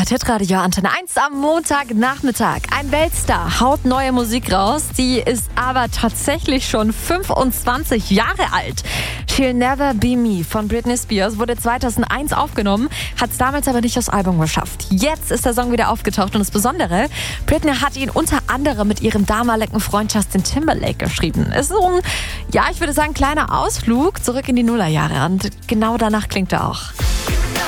hört Hitradio Antenne 1 am Montagnachmittag. Ein Weltstar haut neue Musik raus, die ist aber tatsächlich schon 25 Jahre alt. She'll Never Be Me von Britney Spears wurde 2001 aufgenommen, hat es damals aber nicht aufs Album geschafft. Jetzt ist der Song wieder aufgetaucht und das Besondere, Britney hat ihn unter anderem mit ihrem damaligen Freund Justin Timberlake geschrieben. Ist so ein, ich würde sagen, kleiner Ausflug zurück in die Nullerjahre und genau danach klingt er auch.